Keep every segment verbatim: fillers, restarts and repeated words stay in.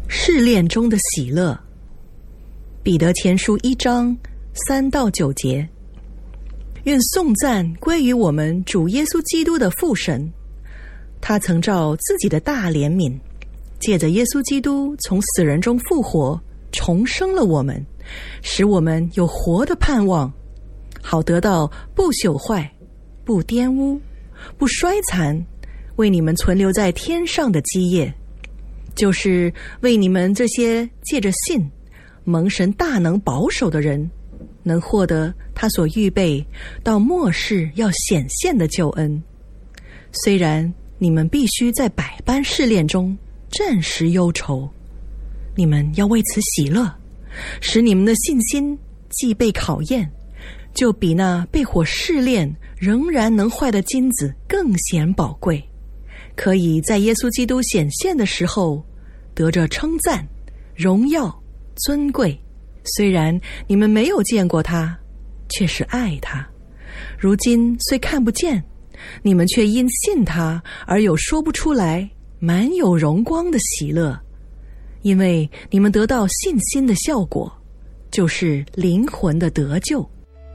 试炼中的喜乐。彼得前书一章三到九节。愿颂赞归于我们主耶稣基督的父神，他曾照自己的大怜悯，借着耶稣基督从死人中复活，重生了我们，使我们有活的盼望，好得到不朽坏、不玷污、不衰残，为你们存留在天上的基业，就是为你们这些借着信蒙神大能保守的人，能获得他所预备到末世要显现的救恩。虽然你们必须在百般试炼中暂时忧愁，你们要为此喜乐，使你们的信心既被考验，就比那被火试炼仍然能坏的金子更显宝贵，可以在耶稣基督显现的时候得着称赞、荣耀、尊贵。虽然你们没有见过他，却是爱他。如今虽看不见，你们却因信他而有说不出来、满有荣光的喜乐，因为你们得到信心的效果，就是灵魂的得救。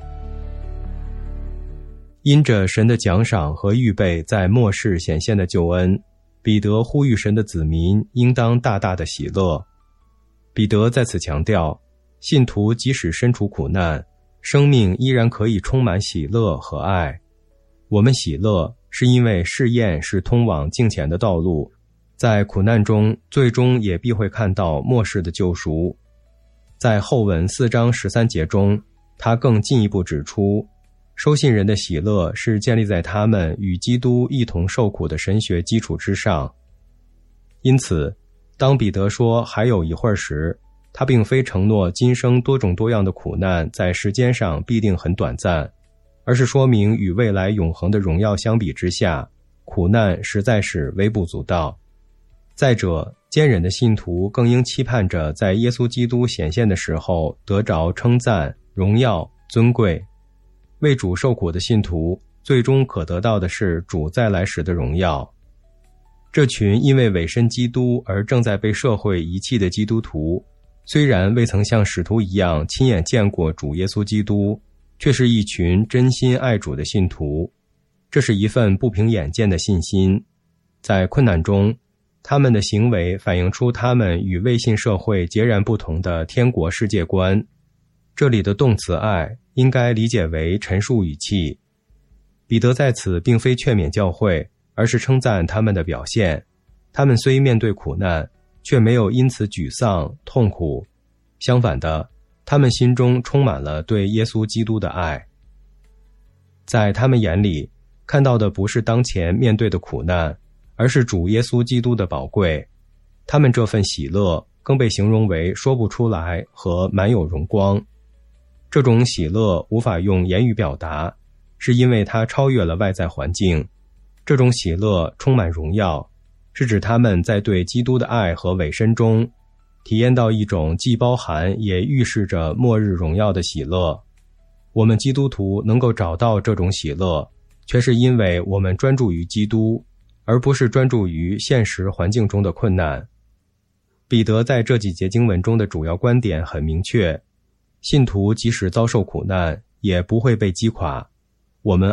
因着神的奖赏和预备在末世显现的救恩，彼得呼吁神的子民应当大大的喜乐。彼得在此强调，信徒即使身处苦难，生命依然可以充满喜乐和爱。我们喜乐是因为试验是通往敬虔的道路，在苦难中最终也必会看到末世的救赎。在后文四章十三节中，他更进一步指出，收信人的喜乐是建立在他们与基督一同受苦的神学基础之上。因此，当彼得说还有一会儿时，他并非承诺今生多种多样的苦难在时间上必定很短暂，而是说明与未来永恒的荣耀相比之下，苦难实在是微不足道。再者，坚忍的信徒更应期盼着在耶稣基督显现的时候得着称赞、荣耀、尊贵。为主受苦的信徒，最终可得到的是主再来时的荣耀。这群因为委身基督而正在被社会遗弃的基督徒，虽然未曾像使徒一样亲眼见过主耶稣基督，却是一群真心爱主的信徒。这是一份不凭眼见的信心。在困难中，他们的行为反映出他们与未信社会截然不同的天国世界观。这里的动词爱应该理解为陈述语气。彼得在此并非劝勉教会，而是称赞他们的表现。他们虽面对苦难，却没有因此沮丧、痛苦。相反的，他们心中充满了对耶稣基督的爱。在他们眼里，看到的不是当前面对的苦难，而是主耶稣基督的宝贵。他们这份喜乐更被形容为说不出来和满有荣光。这种喜乐无法用言语表达，是因为它超越了外在环境。这种喜乐充满荣耀，是指他们在对基督的爱和委身中，体验到一种既包含也预示着末日荣耀的喜乐。我们基督徒能够找到这种喜乐，却是因为我们专注于基督，而不是专注于现实环境中的困难。彼得在这几节经文中的主要观点很明确，信徒即使遭受苦难，也不会被击垮。我们